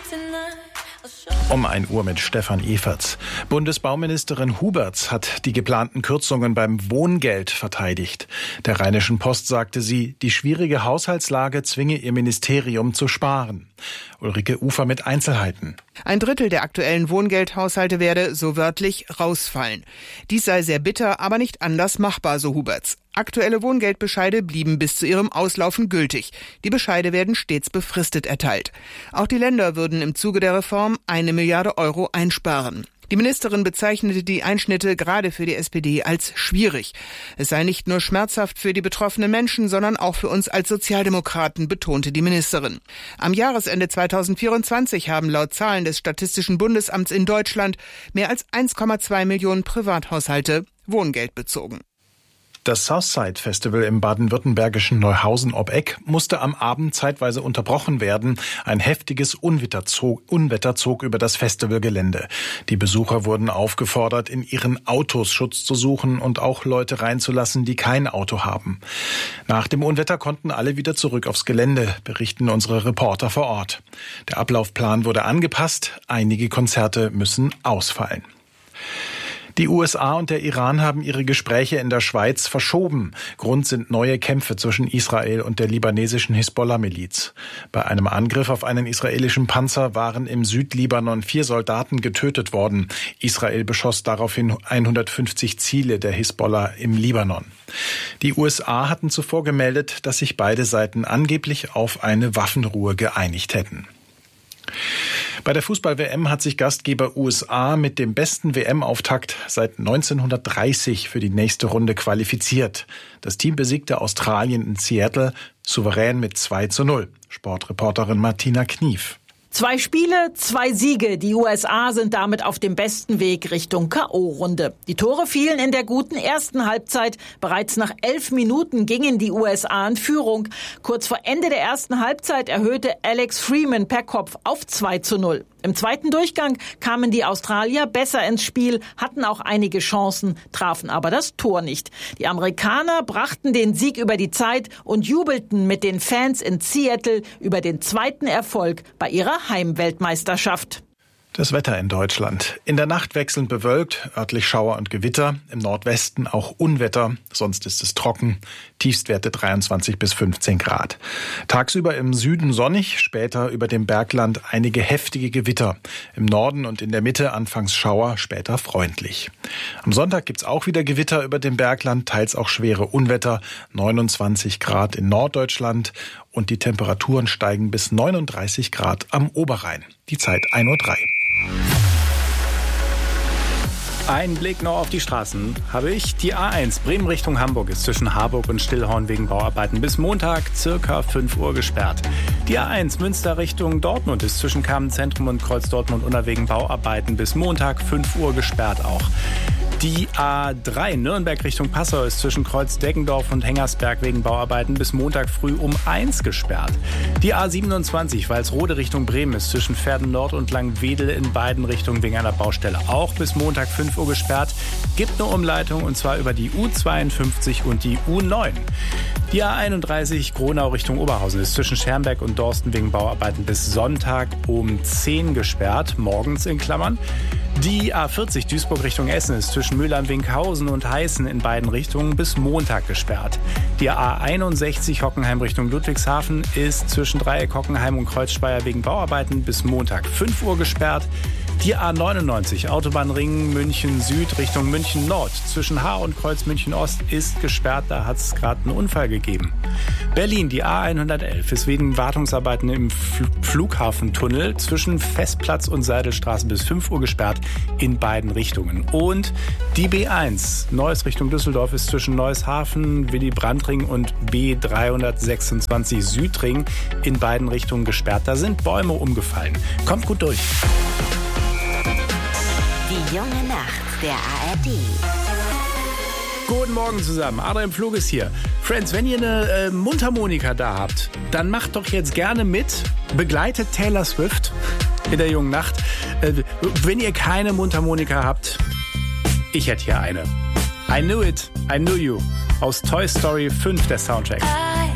Um 1 Uhr mit Stefan Everts. Bundesbauministerin Huberts hat die geplanten Kürzungen beim Wohngeld verteidigt. Der Rheinischen Post sagte sie, die schwierige Haushaltslage zwinge ihr Ministerium zu sparen. Ulrike Ufer mit Einzelheiten. 1/3 der aktuellen Wohngeldhaushalte werde, so wörtlich, rausfallen. Dies sei sehr bitter, aber nicht anders machbar, so Huberts. Aktuelle Wohngeldbescheide blieben bis zu ihrem Auslaufen gültig. Die Bescheide werden stets befristet erteilt. Auch die Länder würden im Zuge der Reform 1 Milliarde Euro einsparen. Die Ministerin bezeichnete die Einschnitte gerade für die SPD als schwierig. Es sei nicht nur schmerzhaft für die betroffenen Menschen, sondern auch für uns als Sozialdemokraten, betonte die Ministerin. Am Jahresende 2024 haben laut Zahlen des Statistischen Bundesamts in Deutschland mehr als 1,2 Millionen Privathaushalte Wohngeld bezogen. Das Southside Festival im baden-württembergischen Neuhausen ob Eck musste am Abend zeitweise unterbrochen werden. Ein heftiges Unwetter zog über das Festivalgelände. Die Besucher wurden aufgefordert, in ihren Autos Schutz zu suchen und auch Leute reinzulassen, die kein Auto haben. Nach dem Unwetter konnten alle wieder zurück aufs Gelände, berichten unsere Reporter vor Ort. Der Ablaufplan wurde angepasst. Einige Konzerte müssen ausfallen. Die USA und der Iran haben ihre Gespräche in der Schweiz verschoben. Grund sind neue Kämpfe zwischen Israel und der libanesischen Hisbollah-Miliz. Bei einem Angriff auf einen israelischen Panzer waren im Südlibanon 4 Soldaten getötet worden. Israel beschoss daraufhin 150 Ziele der Hisbollah im Libanon. Die USA hatten zuvor gemeldet, dass sich beide Seiten angeblich auf eine Waffenruhe geeinigt hätten. Bei der Fußball-WM hat sich Gastgeber USA mit dem besten WM-Auftakt seit 1930 für die nächste Runde qualifiziert. Das Team besiegte Australien in Seattle souverän mit 2:0. Sportreporterin Martina Knief. 2 Spiele, 2 Siege. Die USA sind damit auf dem besten Weg Richtung K.O.-Runde. Die Tore fielen in der guten ersten Halbzeit. Bereits nach 11 Minuten gingen die USA in Führung. Kurz vor Ende der ersten Halbzeit erhöhte Alex Freeman per Kopf auf 2:0. Im zweiten Durchgang kamen die Australier besser ins Spiel, hatten auch einige Chancen, trafen aber das Tor nicht. Die Amerikaner brachten den Sieg über die Zeit und jubelten mit den Fans in Seattle über den zweiten Erfolg bei ihrer Heimweltmeisterschaft. Das Wetter in Deutschland. In der Nacht wechselnd bewölkt, örtlich Schauer und Gewitter, im Nordwesten auch Unwetter, sonst ist es trocken, Tiefstwerte 23 bis 15 Grad. Tagsüber im Süden sonnig, später über dem Bergland einige heftige Gewitter. Im Norden und in der Mitte anfangs Schauer, später freundlich. Am Sonntag gibt's auch wieder Gewitter über dem Bergland, teils auch schwere Unwetter, 29 Grad in Norddeutschland und die Temperaturen steigen bis 39 Grad am Oberrhein. Die Zeit 1:03 Uhr. Ein Blick noch auf die Straßen habe ich. Die A1 Bremen Richtung Hamburg ist zwischen Harburg und Stillhorn wegen Bauarbeiten bis Montag circa 5 Uhr gesperrt. Die A1 Münster Richtung Dortmund ist zwischen Kamenz-Zentrum und Kreuz Dortmund-Unna wegen Bauarbeiten bis Montag 5 Uhr gesperrt auch. Die A3 Nürnberg Richtung Passau ist zwischen Kreuz Deggendorf und Hengersberg wegen Bauarbeiten bis Montag früh um 1 gesperrt. Die A27 Walsrode Richtung Bremen ist zwischen Verden Nord und Langwedel in beiden Richtungen wegen einer Baustelle auch bis Montag 5 Uhr gesperrt. Gibt eine Umleitung und zwar über die U52 und die U9. Die A31 Gronau Richtung Oberhausen ist zwischen Schermbeck und Dorsten wegen Bauarbeiten bis Sonntag um 10 gesperrt, morgens in Klammern. Die A40 Duisburg Richtung Essen ist zwischen Mülheim-Winkhausen und Heißen in beiden Richtungen bis Montag gesperrt. Die A61 Hockenheim Richtung Ludwigshafen ist zwischen Dreieck Hockenheim und Kreuzspeier wegen Bauarbeiten bis Montag 5 Uhr gesperrt. Die A99 Autobahnring München Süd Richtung München Nord zwischen Haar und Kreuz München Ost ist gesperrt, da hat es gerade einen Unfall gegeben. Berlin, die A111 ist wegen Wartungsarbeiten im Flughafentunnel zwischen Festplatz und Seidelstraße bis 5 Uhr gesperrt in beiden Richtungen. Und die B1 Neuss Richtung Düsseldorf ist zwischen Neusshafen, Willy-Brandt-Ring und B326 Südring in beiden Richtungen gesperrt. Da sind Bäume umgefallen. Kommt gut durch. Die junge Nacht der ARD. Guten Morgen zusammen, Adrian Pflug ist hier. Friends, wenn ihr eine Mundharmonika da habt, dann macht doch jetzt gerne mit, begleitet Taylor Swift in der jungen Nacht. Wenn ihr keine Mundharmonika habt, ich hätte hier eine. I Knew It, I Knew You aus Toy Story 5, der Soundtrack.